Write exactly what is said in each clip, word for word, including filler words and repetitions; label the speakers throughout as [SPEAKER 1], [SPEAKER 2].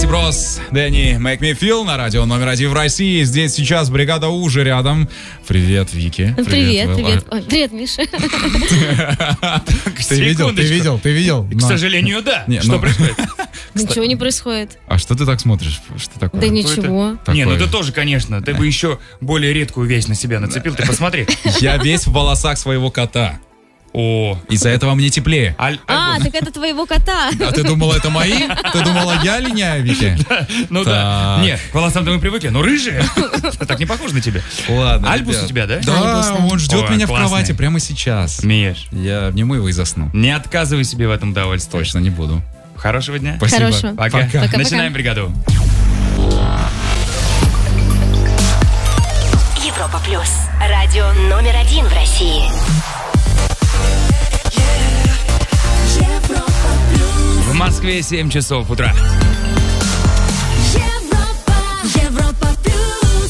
[SPEAKER 1] Брос, Дэнни, Make Me Feel на радио номер один в России. Здесь сейчас бригада Уже рядом. Привет, Вики.
[SPEAKER 2] Привет, привет. Ой, привет, Миша.
[SPEAKER 1] Ты видел, ты видел, ты видел?
[SPEAKER 3] К сожалению, да. Что происходит?
[SPEAKER 2] Ничего не происходит.
[SPEAKER 1] А что ты так смотришь? Что такое?
[SPEAKER 2] Да ничего.
[SPEAKER 3] Не, ну ты тоже, конечно. Ты бы еще более редкую вещь на себя нацепил. Ты посмотри.
[SPEAKER 1] Я весь в волосах своего кота.
[SPEAKER 3] О,
[SPEAKER 1] из-за этого мне теплее.
[SPEAKER 2] Аль- а, так это твоего кота.
[SPEAKER 1] А ты думала, это мои? Ты думала, я линяю, Вики?
[SPEAKER 3] Ну да. Нет, к волосам-то мы привыкли, но рыжие. Так не похоже на тебя.
[SPEAKER 1] Ладно.
[SPEAKER 3] Альбус у тебя, да?
[SPEAKER 1] Да, он ждет меня в кровати прямо сейчас.
[SPEAKER 3] Миш,
[SPEAKER 1] я обниму его и засну.
[SPEAKER 3] Не отказывай себе в этом удовольствии.
[SPEAKER 1] Точно не буду.
[SPEAKER 3] Хорошего дня.
[SPEAKER 1] Спасибо.
[SPEAKER 2] Хорошего.
[SPEAKER 3] Пока.
[SPEAKER 1] Пока.
[SPEAKER 2] Пока.
[SPEAKER 3] Начинаем бригаду.
[SPEAKER 4] Европа плюс. Радио номер один в России.
[SPEAKER 3] В Москве семь часов утра.
[SPEAKER 4] Европа, Европа плюс.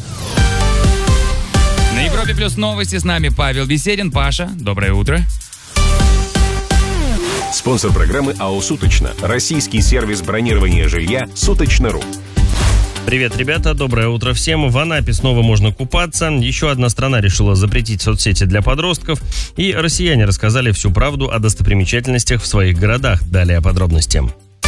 [SPEAKER 3] На Европе плюс новости с нами Павел Беседин. Паша, доброе утро.
[SPEAKER 5] Спонсор программы АО «Суточно». Российский сервис бронирования жилья «Суточно.ру».
[SPEAKER 6] Привет, ребята, доброе утро всем. В Анапе снова можно купаться. Еще одна страна решила запретить соцсети для подростков. И россияне рассказали всю правду о достопримечательностях в своих городах. Далее подробности.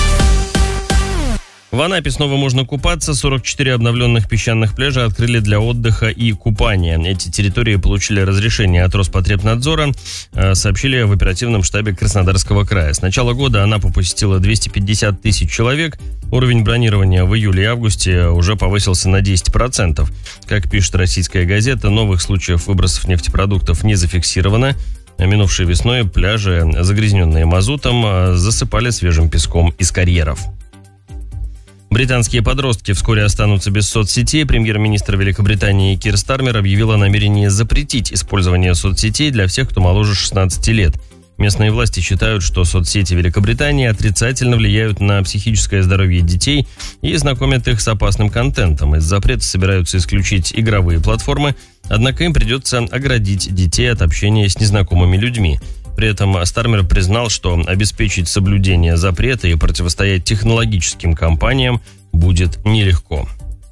[SPEAKER 6] В Анапе снова можно купаться. сорок четыре обновленных песчаных пляжа открыли для отдыха и купания. Эти территории получили разрешение от Роспотребнадзора, сообщили в оперативном штабе Краснодарского края. С начала года Анапу посетило двести пятьдесят тысяч человек. Уровень бронирования в июле и августе уже повысился на десять процентов. Как пишет российская газета, новых случаев выбросов нефтепродуктов не зафиксировано. Минувшей весной пляжи, загрязненные мазутом, засыпали свежим песком из карьеров. Британские подростки вскоре останутся без соцсетей. Премьер-министр Великобритании Кир Стармер объявил о намерении запретить использование соцсетей для всех, кто моложе шестнадцати лет. Местные власти считают, что соцсети Великобритании отрицательно влияют на психическое здоровье детей и знакомят их с опасным контентом. Из запрета собираются исключить игровые платформы, однако им придется оградить детей от общения с незнакомыми людьми. При этом Стармер признал, что обеспечить соблюдение запрета и противостоять технологическим компаниям будет нелегко.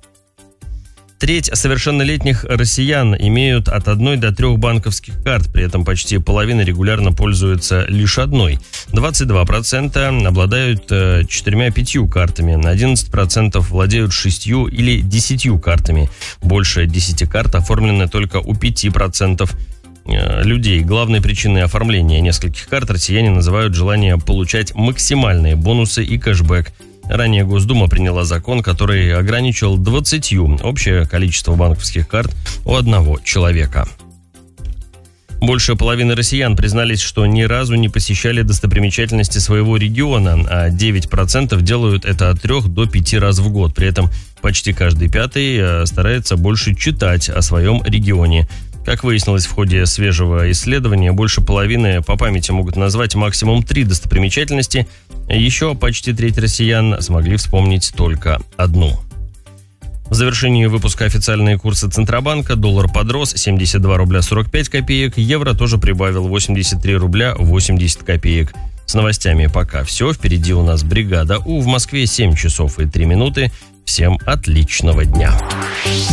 [SPEAKER 6] Треть совершеннолетних россиян имеют от одной до трех банковских карт, при этом почти половина регулярно пользуются лишь одной. двадцать два процента обладают четырьмя-пятью картами, одиннадцать процентов владеют шестью или десятью картами. Больше десяти карт оформлены только у пяти процентов людей. Главной причиной оформления нескольких карт россияне называют желание получать максимальные бонусы и кэшбэк. Ранее Госдума приняла закон, который ограничил двадцатью общее количество банковских карт у одного человека. Больше половины россиян признались, что ни разу не посещали достопримечательности своего региона, а девять процентов делают это от трех до пяти раз в год. При этом почти каждый пятый старается больше читать о своем регионе. Как выяснилось в ходе свежего исследования, больше половины по памяти могут назвать максимум три достопримечательности. Еще почти треть россиян смогли вспомнить только одну. В завершении выпуска официальные курсы Центробанка. Доллар подрос семьдесят два рубля сорок пять копеек. Евро тоже прибавил восемьдесят три рубля восемьдесят копеек. С новостями пока все. Впереди у нас бригада У. В Москве семь часов и три минуты. Всем отличного дня.